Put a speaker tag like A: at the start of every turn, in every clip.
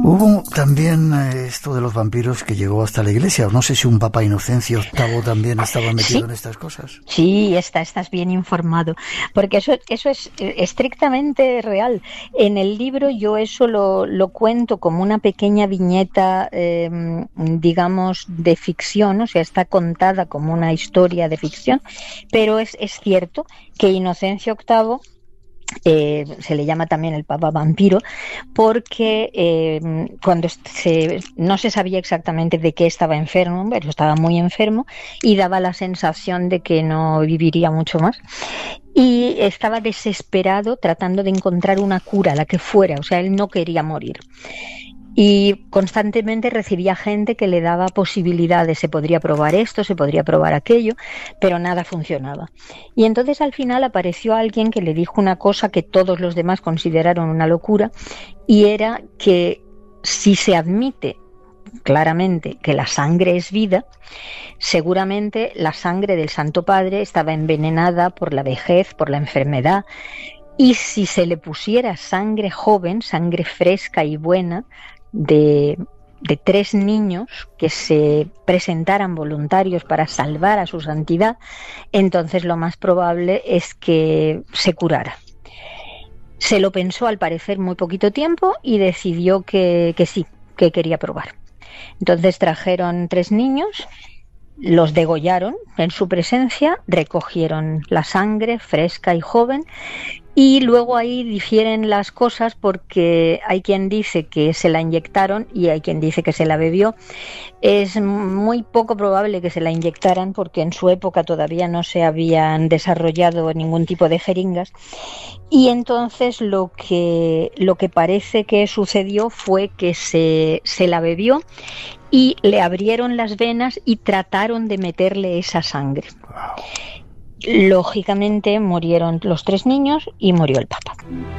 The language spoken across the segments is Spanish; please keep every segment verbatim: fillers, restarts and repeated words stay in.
A: Hubo también eh, esto de los vampiros que llegó hasta la Iglesia. No sé si un Papa Inocencio octavo también estaba metido
B: sí,
A: en estas cosas.
B: Sí, está, estás bien informado, porque eso, eso es estrictamente real. En el libro yo eso lo, lo cuento como una pequeña viñeta, eh, digamos, de ficción, o sea, está contada como una historia de ficción, pero es, es cierto que Inocencio octavo Eh, se le llama también el Papa Vampiro porque eh, cuando se, no se sabía exactamente de qué estaba enfermo, pero estaba muy enfermo y daba la sensación de que no viviría mucho más, y estaba desesperado tratando de encontrar una cura, la que fuera, o sea, él no quería morir. Y constantemente recibía gente que le daba posibilidades, se podría probar esto, se podría probar aquello, pero nada funcionaba. Y entonces al final apareció alguien que le dijo una cosa que todos los demás consideraron una locura, y era que si se admite claramente que la sangre es vida, seguramente la sangre del Santo Padre estaba envenenada por la vejez, por la enfermedad, y si se le pusiera sangre joven, sangre fresca y buena, de, de tres niños que se presentaran voluntarios para salvar a su santidad, entonces lo más probable es que se curara. Se lo pensó al parecer muy poquito tiempo y decidió que, que sí, que quería probar. Entonces trajeron tres niños, los degollaron en su presencia, recogieron la sangre fresca y joven, y luego ahí difieren las cosas porque hay quien dice que se la inyectaron y hay quien dice que se la bebió. Es muy poco probable que se la inyectaran porque en su época todavía no se habían desarrollado ningún tipo de jeringas, y entonces lo que, lo que parece que sucedió fue que se, se la bebió y le abrieron las venas y trataron de meterle esa sangre.
A: Wow.
B: Lógicamente murieron los tres niños y murió el Papa.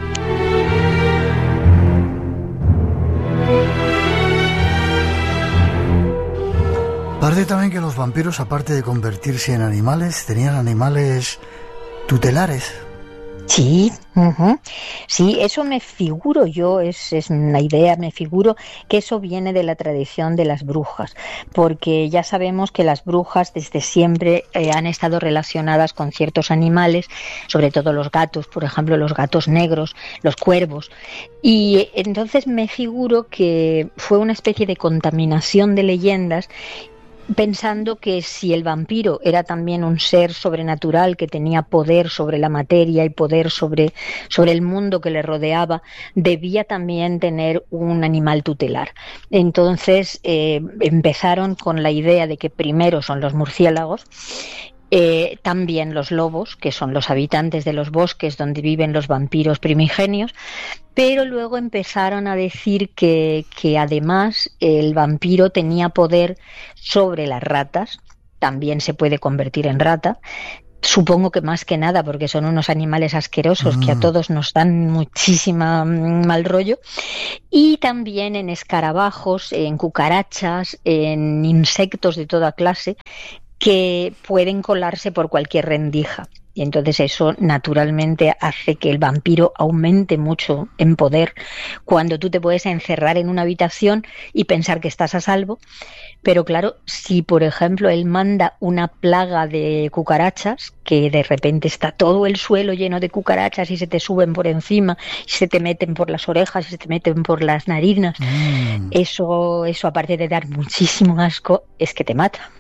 A: Parece también que los vampiros, aparte de convertirse en animales, tenían animales tutelares.
B: Sí, uh-huh. Sí, eso me figuro yo, es, es una idea, me figuro que eso viene de la tradición de las brujas, porque ya sabemos que las brujas desde siempre eh, han estado relacionadas con ciertos animales, sobre todo los gatos, por ejemplo, los gatos negros, los cuervos, y entonces me figuro que fue una especie de contaminación de leyendas, pensando que si el vampiro era también un ser sobrenatural que tenía poder sobre la materia y poder sobre, sobre el mundo que le rodeaba, debía también tener un animal tutelar. Entonces eh, empezaron con la idea de que primero son los murciélagos, Eh, también los lobos, que son los habitantes de los bosques donde viven los vampiros primigenios, pero luego empezaron a decir que, que además el vampiro tenía poder sobre las ratas, también se puede convertir en rata, supongo que más que nada porque son unos animales asquerosos mm. que a todos nos dan muchísima mal rollo, y también en escarabajos, en cucarachas, en insectos de toda clase, que pueden colarse por cualquier rendija. Y entonces eso naturalmente hace que el vampiro aumente mucho en poder cuando tú te puedes encerrar en una habitación y pensar que estás a salvo. Pero claro, si por ejemplo él manda una plaga de cucarachas, que de repente está todo el suelo lleno de cucarachas y se te suben por encima, y se te meten por las orejas y se te meten por las narinas, mm. eso, eso aparte de dar muchísimo asco, es que te mata.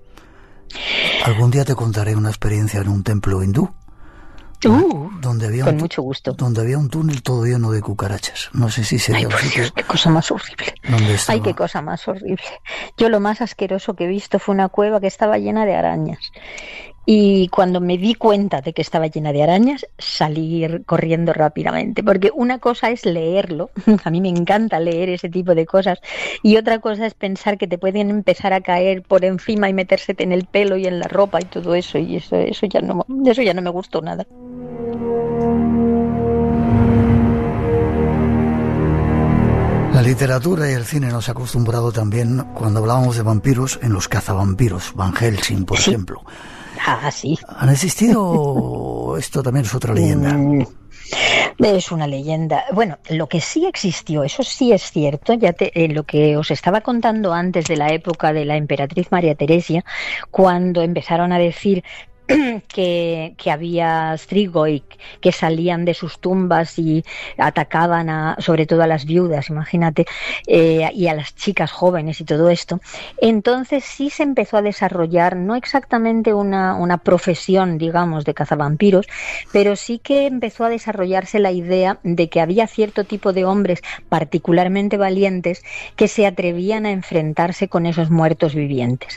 A: Algún día te contaré una experiencia en un templo hindú.
B: Uh,
A: donde había
B: con
A: un,
B: mucho gusto.
A: Donde había un túnel todo lleno de cucarachas. No sé si sería...
B: Ay, por Dios, qué cosa más horrible. Ay, qué cosa más horrible. Yo lo más asqueroso que he visto fue una cueva que estaba llena de arañas. Y cuando me di cuenta de que estaba llena de arañas, salí corriendo rápidamente, porque una cosa es leerlo, a mí me encanta leer ese tipo de cosas, y otra cosa es pensar que te pueden empezar a caer por encima y metérsete en el pelo y en la ropa y todo eso, y eso, eso ya no, eso ya no me gustó nada.
A: La literatura y el cine nos ha acostumbrado también, cuando hablábamos de vampiros, en los cazavampiros, Van Helsing, por
B: sí.
A: ejemplo.
B: Ah, sí.
A: ¿Han existido? Esto también es otra leyenda.
B: Es una leyenda. Bueno, lo que sí existió, eso sí es cierto, ya te, eh, lo que os estaba contando antes de la época de la emperatriz María Teresia, cuando empezaron a decir que, que había strigoi que salían de sus tumbas y atacaban a, sobre todo a las viudas, imagínate, eh, y a las chicas jóvenes y todo esto. Entonces sí se empezó a desarrollar, no exactamente una, una profesión, digamos, de cazavampiros, pero sí que empezó a desarrollarse la idea de que había cierto tipo de hombres particularmente valientes que se atrevían a enfrentarse con esos muertos vivientes.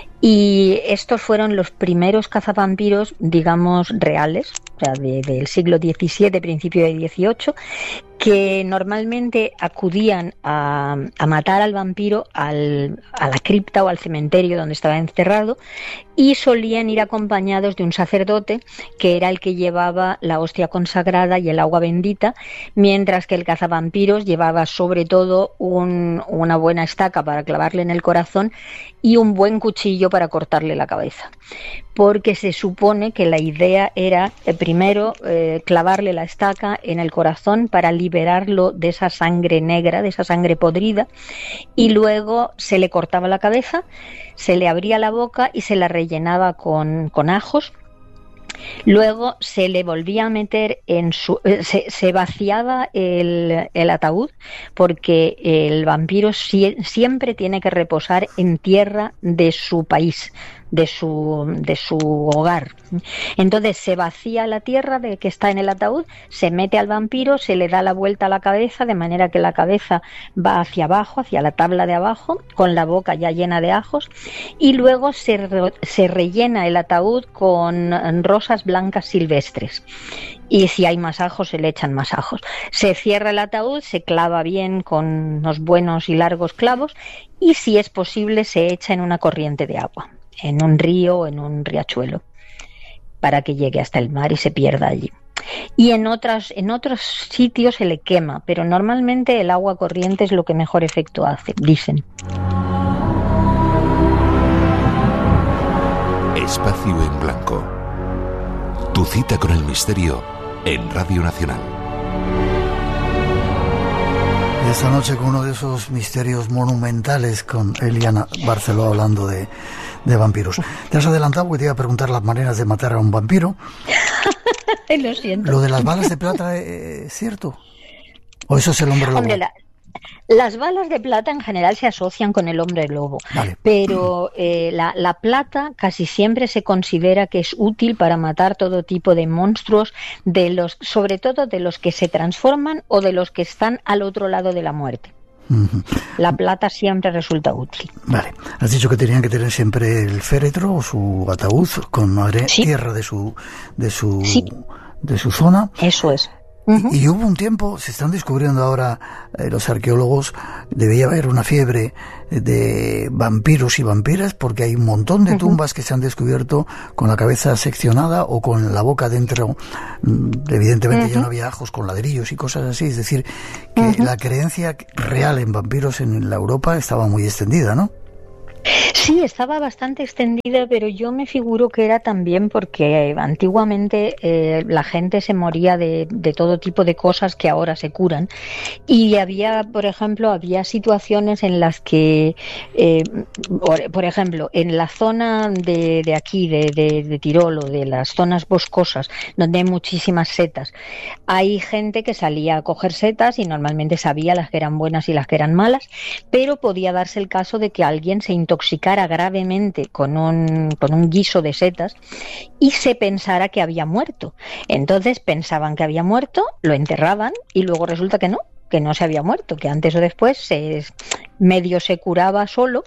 B: Y estos fueron los primeros cazavampiros, digamos, reales, o sea, de, del siglo diecisiete, principio del dieciocho, que normalmente acudían a, a matar al vampiro al, a la cripta o al cementerio donde estaba encerrado, y solían ir acompañados de un sacerdote que era el que llevaba la hostia consagrada y el agua bendita, mientras que el cazavampiros llevaba sobre todo un, una buena estaca para clavarle en el corazón y un buen cuchillo para cortarle la cabeza, porque se supone que la idea era eh, primero eh, clavarle la estaca en el corazón para liberarlo de esa sangre negra, de esa sangre podrida, y luego se le cortaba la cabeza, se le abría la boca y se la rellenaba con, con ajos. Luego se le volvía a meter en su... Eh, se, se vaciaba el, el ataúd, porque el vampiro si, siempre tiene que reposar en tierra de su país, de su, de su hogar. Entonces se vacía la tierra de que está en el ataúd, se mete al vampiro, se le da la vuelta a la cabeza, de manera que la cabeza va hacia abajo, hacia la tabla de abajo, con la boca ya llena de ajos, y luego se, re, se rellena el ataúd con rosas blancas silvestres. Y si hay más ajos, se le echan más ajos. Se cierra el ataúd, se clava bien con unos buenos y largos clavos, y si es posible se echa en una corriente de agua, en un río o en un riachuelo, para que llegue hasta el mar y se pierda allí. Y en otras, en otros sitios se le quema, pero normalmente el agua corriente es lo que mejor efecto hace, dicen.
C: Espacio en Blanco. Tu cita con el misterio en Radio Nacional.
A: Y esta noche con uno de esos misterios monumentales, con Eliana Barceló hablando de, de vampiros. Te has adelantado porque te iba a preguntar las maneras de matar a un vampiro.
B: Lo siento.
A: ¿Lo de las balas de plata es cierto? ¿O eso es el hombre lobo?
B: Hombre, la... Las balas de plata en general se asocian con el hombre lobo, vale. pero eh, la, la plata casi siempre se considera que es útil para matar todo tipo de monstruos, de los, sobre todo de los que se transforman o de los que están al otro lado de la muerte. Uh-huh. La plata siempre resulta útil.
A: Vale, has dicho que tenían que tener siempre el féretro o su ataúd con madre sí. tierra de su de su
B: sí.
A: de su zona.
B: Eso es.
A: Uh-huh. Y, y hubo un tiempo, se están descubriendo ahora eh, los arqueólogos, debía haber una fiebre de vampiros y vampiras, porque hay un montón de tumbas uh-huh. que se han descubierto con la cabeza seccionada o con la boca dentro. Evidentemente uh-huh. ya no había ajos, con ladrillos y cosas así. Es decir, que uh-huh. la creencia real en vampiros en la Europa estaba muy extendida, ¿no?
B: Sí, estaba bastante extendida, pero yo me figuro que era también porque antiguamente eh, la gente se moría de, de todo tipo de cosas que ahora se curan, y había, por ejemplo, había situaciones en las que, eh, por, por ejemplo, en la zona de, de aquí, de, de, de Tirol, o de las zonas boscosas, donde hay muchísimas setas, hay gente que salía a coger setas y normalmente sabía las que eran buenas y las que eran malas, pero podía darse el caso de que alguien se intoxicara gravemente con un, con un guiso de setas y se pensara que había muerto. Entonces pensaban que había muerto, lo enterraban y luego resulta que no, que no se había muerto, que antes o después se medio se curaba solo,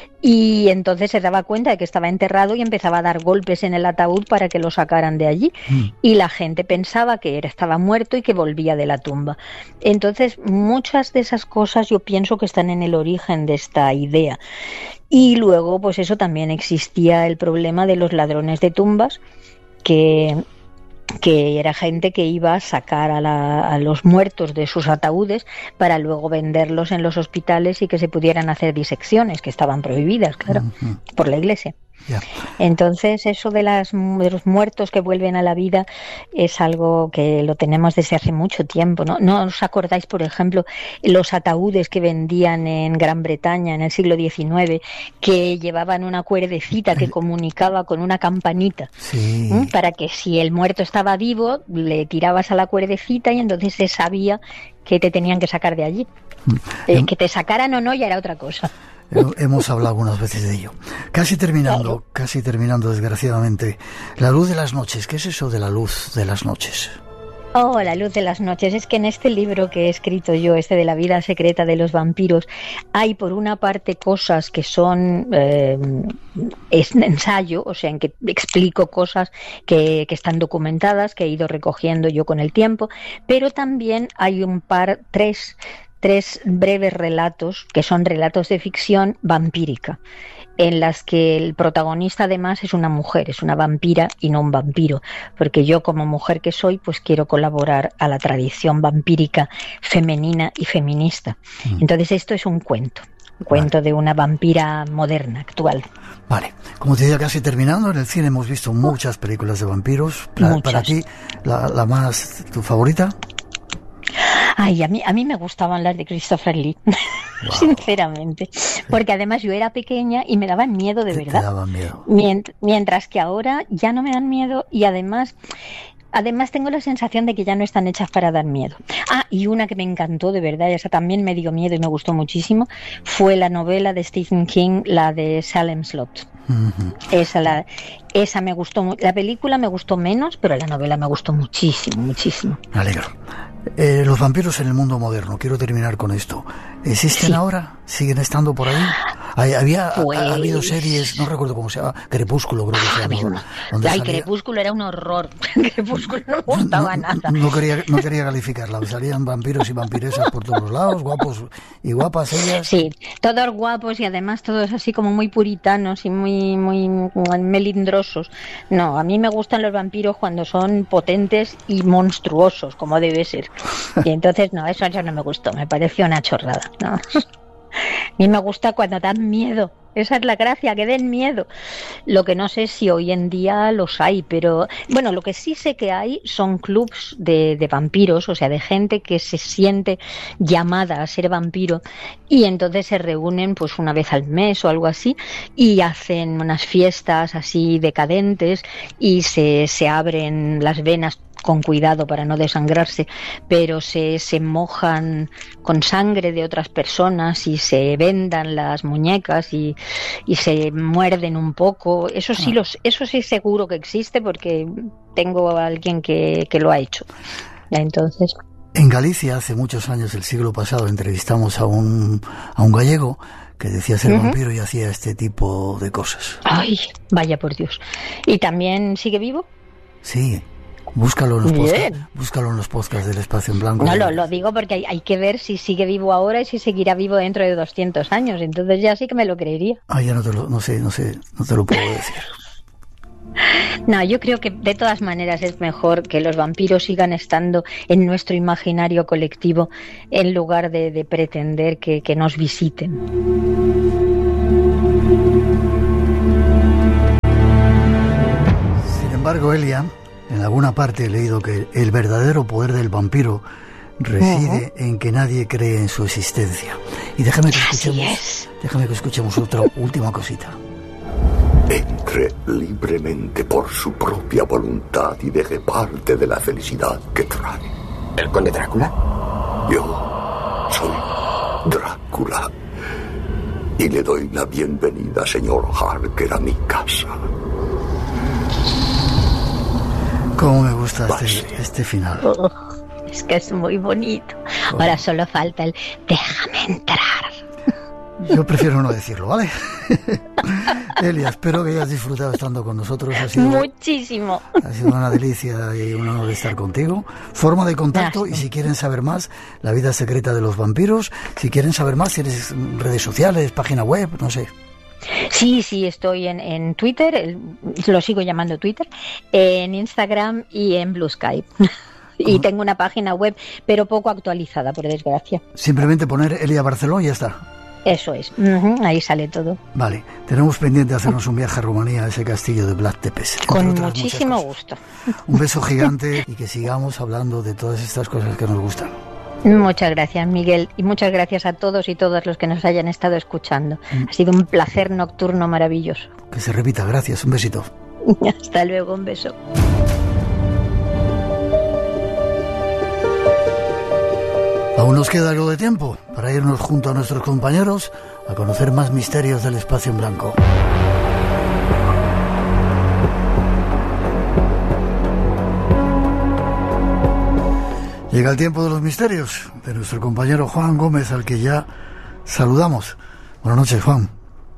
B: y entonces se daba cuenta de que estaba enterrado y empezaba a dar golpes en el ataúd para que lo sacaran de allí, mm. y la gente pensaba que era, estaba muerto y que volvía de la tumba. Entonces muchas de esas cosas yo pienso que están en el origen de esta idea. Y luego pues eso, también existía el problema de los ladrones de tumbas, que que era gente que iba a sacar a, la, a los muertos de sus ataúdes para luego venderlos en los hospitales y que se pudieran hacer disecciones, que estaban prohibidas, claro, uh-huh. por la Iglesia.
A: Ya.
B: Entonces, eso de, las, de los muertos que vuelven a la vida es algo que lo tenemos desde hace mucho tiempo, ¿no? ¿No os acordáis, por ejemplo, los ataúdes que vendían en Gran Bretaña en el siglo diecinueve, que llevaban una cuerdecita que comunicaba con una campanita?
A: Sí.
B: ¿Mm? Para que si el muerto estaba vivo, le tirabas a la cuerdecita y entonces se sabía que te tenían que sacar de allí. Mm. Eh, que te sacaran o no ya era otra cosa.
A: Hemos hablado algunas veces de ello. Casi terminando, claro. casi terminando desgraciadamente. La luz de las noches, ¿qué es eso de la luz de las noches?
B: Oh, la luz de las noches. Es que en este libro que he escrito yo, este de la vida secreta de los vampiros, hay por una parte cosas que son eh, es ensayo, o sea, en que explico cosas que, que están documentadas, que he ido recogiendo yo con el tiempo, pero también hay un par, tres tres breves relatos, que son relatos de ficción vampírica, en las que el protagonista además es una mujer, es una vampira y no un vampiro, porque yo como mujer que soy, pues quiero colaborar a la tradición vampírica femenina y feminista. Mm. Entonces esto es un cuento, un cuento vale. de una vampira moderna, actual.
A: Vale, como te decía, casi terminando, en el cine hemos visto muchas películas de vampiros. Para, para ti, la, la más, ¿tu favorita?
B: Ay, a mí, a mí me gustaban las de Christopher Lee, wow. sinceramente, porque además yo era pequeña y me daban miedo de
A: te,
B: verdad.
A: Te daban miedo.
B: Mient- mientras que ahora ya no me dan miedo y además... Además tengo la sensación de que ya no están hechas para dar miedo. Ah, y una que me encantó de verdad, esa también me dio miedo y me gustó muchísimo, fue la novela de Stephen King, la de Salem Slot. Uh-huh. Esa, la, esa me gustó, la película me gustó menos, pero la novela me gustó muchísimo, muchísimo.
A: Me alegro. Eh, los vampiros en el mundo moderno, quiero terminar con esto. ¿Existen sí. ahora? ¿Siguen estando por ahí? Hay, había pues... ha, ha habido series, no recuerdo cómo se llama, Crepúsculo creo que se llama.
B: Ay, salía... Crepúsculo era un horror. Crepúsculo no me gustaba
A: no,
B: nada.
A: No quería, no quería calificarla. Salían vampiros y vampiresas por todos lados, guapos y guapas ellas.
B: Sí, todos guapos y además todos así como muy puritanos y muy, muy melindrosos. No, a mí me gustan los vampiros cuando son potentes y monstruosos, como debe ser. Y entonces, no, eso ya no me gustó, me pareció una chorrada, ¿no? A mí me gusta cuando dan miedo, esa es la gracia, que den miedo. Lo que no sé si hoy en día los hay, pero bueno, lo que sí sé que hay son clubs de, de vampiros, o sea, de gente que se siente llamada a ser vampiro y entonces se reúnen pues una vez al mes o algo así y hacen unas fiestas así decadentes y se, se abren las venas con cuidado para no desangrarse, pero se, se mojan con sangre de otras personas y se vendan las muñecas y, y se muerden un poco. Eso sí, los, eso sí seguro que existe porque tengo a alguien que, que lo ha hecho. Entonces...
A: En Galicia, hace muchos años, el siglo pasado, entrevistamos a un, a un gallego que decía ser uh-huh. vampiro y hacía este tipo de cosas.
B: Ay, vaya por Dios. ¿Y también sigue vivo?
A: Sí. Búscalo en los podcasts, búscalo en los podcasts del Espacio en Blanco.
B: No, lo, lo digo porque hay, hay que ver si sigue vivo ahora y si seguirá vivo dentro de doscientos años. Entonces ya sí que me lo creería.
A: Ah, ya no te lo, no sé, no sé, no te lo puedo decir.
B: No, yo creo que de todas maneras es mejor que los vampiros sigan estando en nuestro imaginario colectivo en lugar de, de pretender que, que nos visiten.
A: Sin embargo, Elia, en alguna parte he leído que el verdadero poder del vampiro reside uh-huh. en que nadie cree en su existencia. Y déjame que escuchemos, déjame que escuchemos otra última cosita.
D: Entre libremente por su propia voluntad y deje parte de la felicidad que trae.
E: ¿El conde Drácula?
D: Yo soy Drácula y le doy la bienvenida, señor Harker, a mi casa.
A: Cómo me gusta este, este final.
B: Oh, es que es muy bonito. Oh. Ahora solo falta el déjame entrar.
A: Yo prefiero no decirlo, ¿vale? Elia, espero que hayas disfrutado estando con nosotros. Ha sido,
B: muchísimo.
A: Ha sido una delicia y un honor estar contigo. Forma de contacto Gracias. Y si quieren saber más, la vida secreta de los vampiros. Si quieren saber más, tienes redes sociales, página web, no sé.
B: Sí, sí, estoy en, en Twitter, el, lo sigo llamando Twitter, en Instagram y en Blue Sky. Y tengo una página web, pero poco actualizada, por desgracia.
A: Simplemente poner Elia Barceló y ya está.
B: Eso es, uh-huh, ahí sale todo.
A: Vale, tenemos pendiente hacernos un viaje a Rumanía, a ese castillo de Vlad Tepes.
B: Con muchísimo gusto.
A: Un beso gigante y que sigamos hablando de todas estas cosas que nos gustan.
B: Muchas gracias, Miguel, y muchas gracias a todos y todas los que nos hayan estado escuchando. Mm. Ha sido un placer nocturno maravilloso.
A: Que se repita, gracias, un besito.
B: Hasta luego, un beso.
A: Aún nos queda algo de tiempo para irnos junto a nuestros compañeros a conocer más misterios del espacio en blanco. Llega el tiempo de los misterios de nuestro compañero Juan Gómez, al que ya saludamos. Buenas noches, Juan.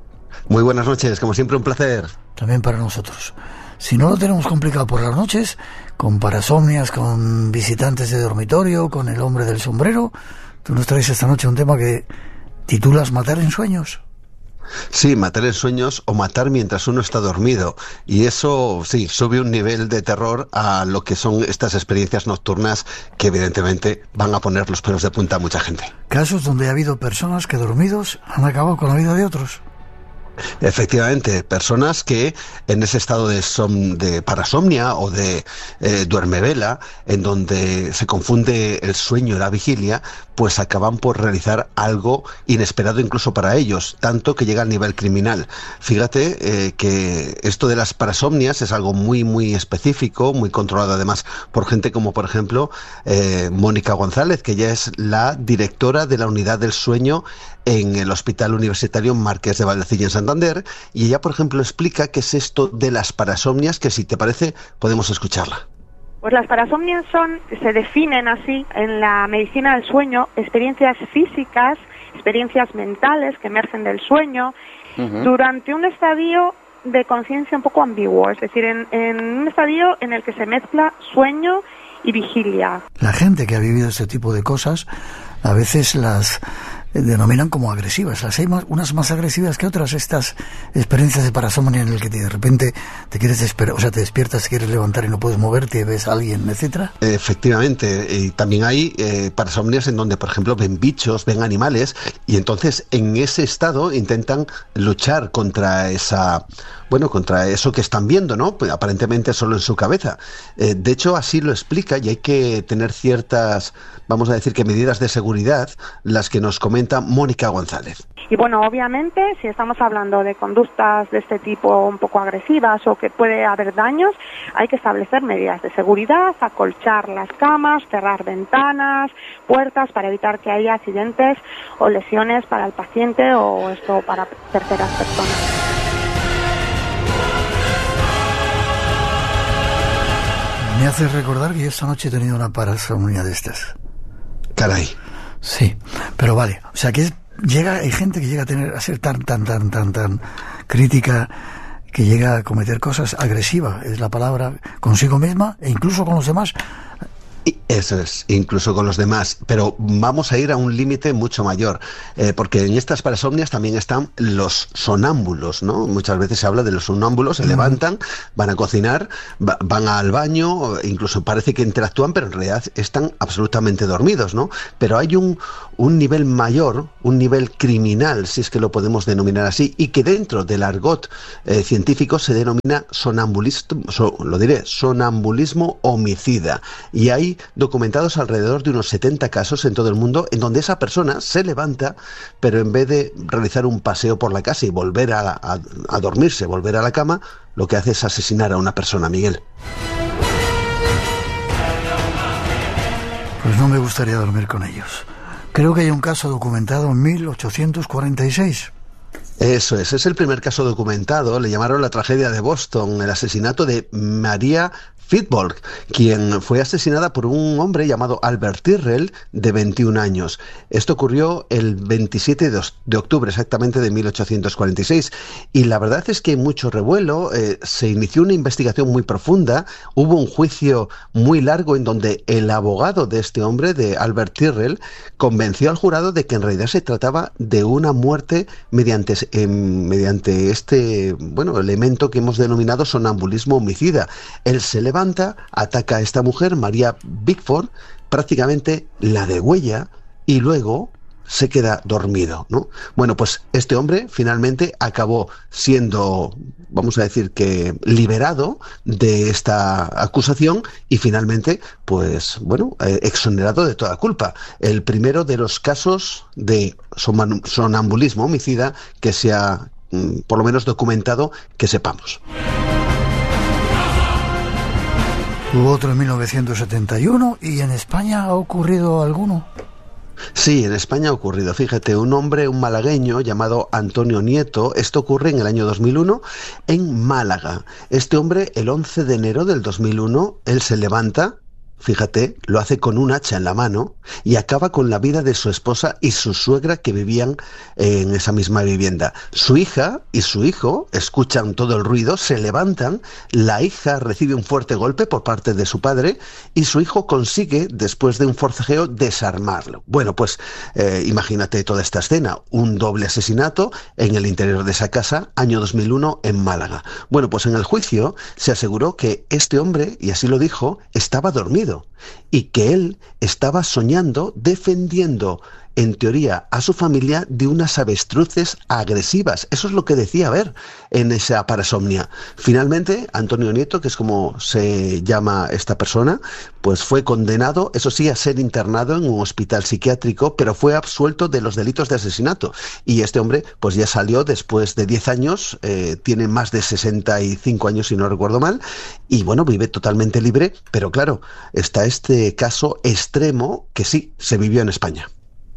E: Muy buenas noches, como siempre un placer.
A: También para nosotros. Si no lo tenemos complicado por las noches, con parasomnias, con visitantes de dormitorio, con el hombre del sombrero, tú nos traes esta noche un tema que titulas Matar en sueños.
E: Sí, matar en sueños o matar mientras uno está dormido. Y eso, sí, sube un nivel de terror a lo que son estas experiencias nocturnas que evidentemente van a poner los pelos de punta a mucha gente.
A: Casos donde ha habido personas que dormidos han acabado con la vida de otros.
E: Efectivamente, personas que en ese estado de, som, de parasomnia o de eh, duermevela, en donde se confunde el sueño y la vigilia, pues acaban por realizar algo inesperado incluso para ellos, tanto que llega al nivel criminal. Fíjate eh, que esto de las parasomnias es algo muy muy específico, muy controlado además por gente como por ejemplo eh, Mónica González, que ya es la directora de la unidad del sueño en el Hospital Universitario Marqués de Valdecilla en Santander, y ella por ejemplo explica qué es esto de las parasomnias, que si te parece podemos escucharla.
F: Pues las parasomnias son, se definen así en la medicina del sueño, experiencias físicas, experiencias mentales que emergen del sueño, uh-huh. durante un estadio de conciencia un poco ambiguo, es decir, en, en un estadio en el que se mezcla sueño y vigilia.
A: La gente que ha vivido este tipo de cosas a veces las denominan como agresivas. Las hay más, unas más agresivas que otras, estas experiencias de parasomnia en el que te, de repente te quieres despertar, o sea, te despiertas, te quieres levantar y no puedes moverte, ves a alguien, etcétera.
E: Efectivamente, y también hay eh, parasomnias en donde, por ejemplo, ven bichos, ven animales, y entonces en ese estado intentan luchar contra esa, bueno, contra eso que están viendo, ¿no? Pues aparentemente solo en su cabeza. Eh, de hecho, así lo explica, y hay que tener ciertas, vamos a decir que medidas de seguridad, las que nos comenta Mónica González.
F: Y bueno, obviamente, si estamos hablando de conductas de este tipo un poco agresivas o que puede haber daños, hay que establecer medidas de seguridad, acolchar las camas, cerrar ventanas, puertas para evitar que haya accidentes o lesiones para el paciente o esto para terceras personas.
A: Me hace recordar que yo esta noche he tenido una parasomnia de estas.
E: Caray.
A: Sí, pero vale, o sea que es, llega, hay gente que llega a tener, a ser tan, tan, tan, tan, tan crítica, que llega a cometer cosas agresivas, es la palabra, consigo misma e incluso con los demás.
E: Eso es, incluso con los demás, pero vamos a ir a un límite mucho mayor, eh, porque en estas parasomnias también están los sonámbulos, ¿no? Muchas veces se habla de los sonámbulos, se mm. levantan, van a cocinar, va, van al baño, incluso parece que interactúan, pero en realidad están absolutamente dormidos, ¿no? Pero hay un, un nivel mayor, un nivel criminal, si es que lo podemos denominar así, y que dentro del argot eh, científico se denomina sonambulismo, so, lo diré, sonambulismo homicida, y hay documentados alrededor de unos setenta casos en todo el mundo en donde esa persona se levanta, pero en vez de realizar un paseo por la casa y volver a, a, a dormirse, volver a la cama, lo que hace es asesinar a una persona, Miguel.
A: Pues no me gustaría dormir con ellos. Creo que hay un caso documentado en mil ochocientos cuarenta y seis.
E: Eso es, es el primer caso documentado, le llamaron la tragedia de Boston, el asesinato de María Fitbolg, quien fue asesinada por un hombre llamado Albert Tyrrell, de veintiún años. Esto ocurrió el veintisiete de octubre exactamente de mil ochocientos cuarenta y seis, y la verdad es que hay mucho revuelo, eh, se inició una investigación muy profunda, hubo un juicio muy largo en donde el abogado de este hombre, de Albert Tyrrell, convenció al jurado de que en realidad se trataba de una muerte mediante, eh, mediante este, bueno, elemento que hemos denominado sonambulismo homicida. Él se levanta, ataca a esta mujer, María Bickford, prácticamente la degüella y luego se queda dormido, ¿no? Bueno, pues este hombre finalmente acabó siendo, vamos a decir que liberado de esta acusación y finalmente, pues bueno, eh, exonerado de toda culpa. El primero de los casos de sonambulismo homicida que se ha, mm, por lo menos documentado, que sepamos.
A: Hubo otro en mil novecientos setenta y uno y en España ha ocurrido alguno.
E: Sí, en España ha ocurrido. Fíjate, un hombre, un malagueño llamado Antonio Nieto, esto ocurre en el año dos mil uno en Málaga. Este hombre, el once de enero del dos mil uno, él se levanta, fíjate, lo hace con un hacha en la mano y acaba con la vida de su esposa y su suegra que vivían en esa misma vivienda. Su hija y su hijo escuchan todo el ruido, se levantan, la hija recibe un fuerte golpe por parte de su padre y su hijo consigue, después de un forcejeo, desarmarlo. Bueno, pues eh, imagínate toda esta escena, un doble asesinato en el interior de esa casa, año dos mil uno en Málaga. Bueno, pues en el juicio se aseguró que este hombre, y así lo dijo, estaba dormido y que él estaba soñando defendiendo, en teoría, a su familia de unas avestruces agresivas. Eso es lo que decía ver en esa parasomnia. Finalmente, Antonio Nieto, que es como se llama esta persona, pues fue condenado, eso sí, a ser internado en un hospital psiquiátrico, pero fue absuelto de los delitos de asesinato. Y este hombre, pues ya salió después de diez años, eh, tiene más de sesenta y cinco años, si no recuerdo mal, y bueno, vive totalmente libre, pero claro, está este caso extremo que sí, se vivió en España.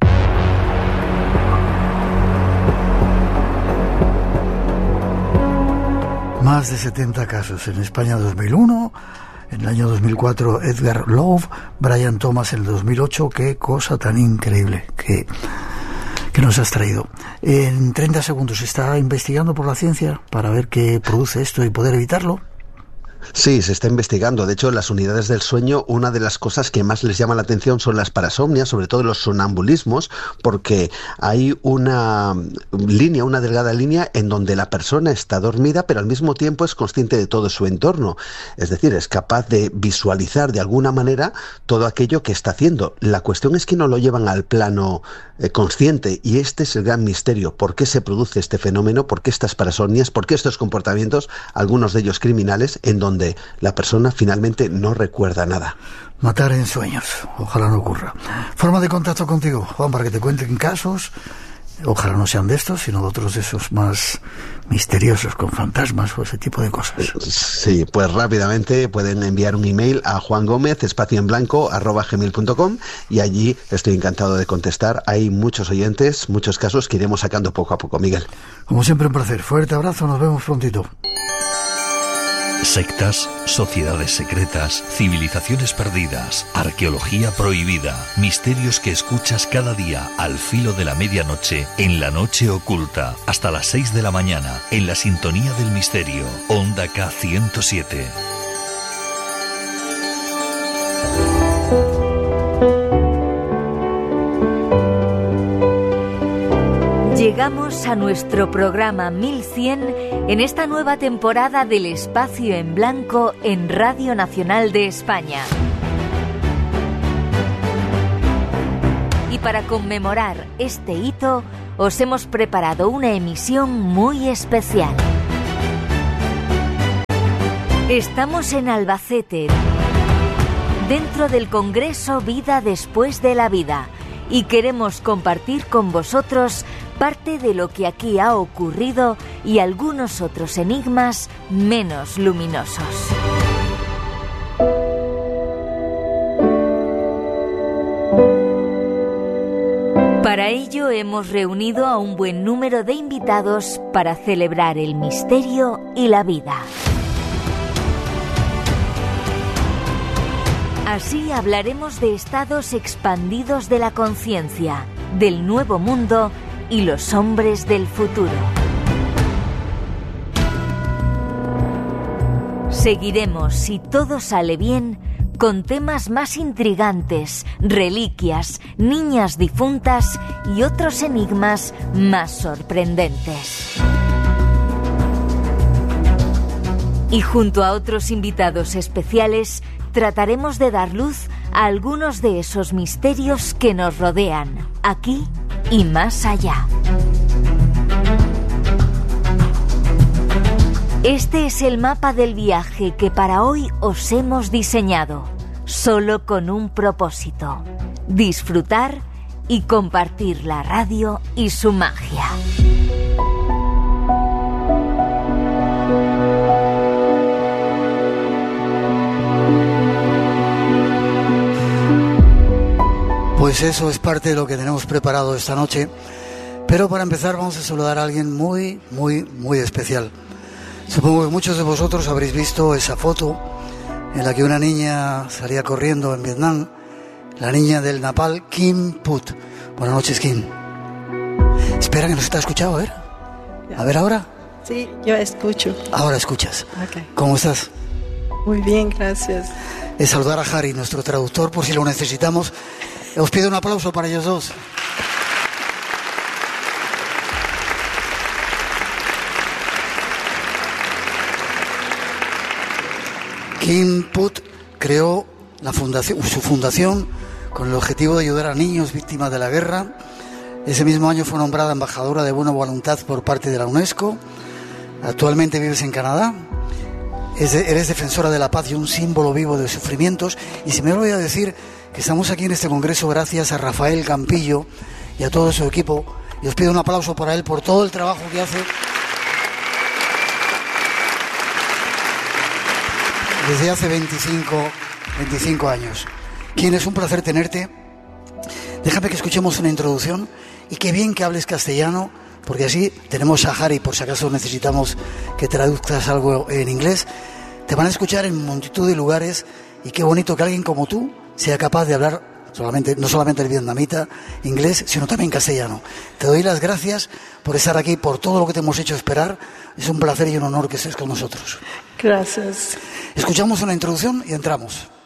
A: Más de setenta casos en España dos mil uno, en el año dos mil cuatro Edgar Love, Brian Thomas en el dos mil ocho, qué cosa tan increíble que, que nos has traído. En treinta segundos, ¿está investigando por la ciencia para ver qué produce esto y poder evitarlo?
E: Sí, se está investigando. De hecho, las unidades del sueño, una de las cosas que más les llama la atención son las parasomnias, sobre todo los sonambulismos, porque hay una línea, una delgada línea en donde la persona está dormida, pero al mismo tiempo es consciente de todo su entorno. Es decir, es capaz de visualizar de alguna manera todo aquello que está haciendo. La cuestión es que no lo llevan al plano eh, consciente, y este es el gran misterio. ¿Por qué se produce este fenómeno? ¿Por qué estas parasomnias? ¿Por qué estos comportamientos, algunos de ellos criminales, en donde donde la persona finalmente no recuerda nada?
A: Matar en sueños, ojalá no ocurra. Forma de contacto contigo, Juan, para que te cuenten casos, ojalá no sean de estos, sino de otros de esos más misteriosos, con fantasmas o ese tipo de cosas.
E: Sí, pues rápidamente pueden enviar un email a Juan Gómez, espacio en blanco, arroba gmail punto com, y allí estoy encantado de contestar. Hay muchos oyentes, muchos casos que iremos sacando poco a poco, Miguel.
A: Como siempre, un placer. Fuerte abrazo, nos vemos prontito.
C: Sectas, sociedades secretas, civilizaciones perdidas, arqueología prohibida, misterios que escuchas cada día al filo de la medianoche en La Noche Oculta, hasta las seis de la mañana, en la sintonía del misterio, Onda K ciento siete.
G: Llegamos a nuestro programa mil cien en esta nueva temporada del Espacio en Blanco en Radio Nacional de España. Y para conmemorar este hito, os hemos preparado una emisión muy especial. Estamos en Albacete, dentro del Congreso Vida Después de la Vida, y queremos compartir con vosotros parte de lo que aquí ha ocurrido y algunos otros enigmas menos luminosos. Para ello hemos reunido a un buen número de invitados para celebrar el misterio y la vida. Así hablaremos de estados expandidos de la conciencia, del nuevo mundo y los hombres del futuro. Seguiremos, si todo sale bien, con temas más intrigantes, reliquias, niñas difuntas y otros enigmas más sorprendentes. Y junto a otros invitados especiales, trataremos de dar luz a algunos de esos misterios que nos rodean, aquí y más allá. Este es el mapa del viaje que para hoy os hemos diseñado, solo con un propósito: disfrutar y compartir la radio y su magia.
A: Pues eso es parte de lo que tenemos preparado esta noche. Pero para empezar vamos a saludar a alguien muy, muy, muy especial. Supongo que muchos de vosotros habréis visto esa foto en la que una niña salía corriendo en Vietnam, la niña del Napal, Kim Put. Buenas noches, Kim. Espera, que nos está escuchando, a ver. A ver ahora.
H: Sí, yo escucho.
A: Ahora escuchas.
H: Okay.
A: ¿Cómo estás?
H: Muy bien, gracias.
A: Es saludar a Harry, nuestro traductor, por si lo necesitamos. Os pido un aplauso para ellos dos. Kim Put creó la fundación, su fundación con el objetivo de ayudar a niños víctimas de la guerra. Ese mismo año fue nombrada embajadora de buena voluntad por parte de la UNESCO. Actualmente vives en Canadá. Eres defensora de la paz y un símbolo vivo de sufrimientos. Y si me voy a decir que estamos aquí en este congreso gracias a Rafael Campillo y a todo su equipo, y os pido un aplauso para él por todo el trabajo que hace desde hace veinticinco años. Quien es un placer tenerte. Déjame que escuchemos una introducción, y qué bien que hables castellano, porque así tenemos a Harry, por si acaso necesitamos que traduzcas algo en inglés. Te van a escuchar en multitud de lugares, y qué bonito que alguien como tú sea capaz de hablar solamente, no solamente el vietnamita, inglés, sino también castellano. Te doy las gracias por estar aquí, por todo lo que te hemos hecho esperar. Es un placer y un honor que estés con nosotros.
H: Gracias.
A: Escuchamos una introducción y entramos.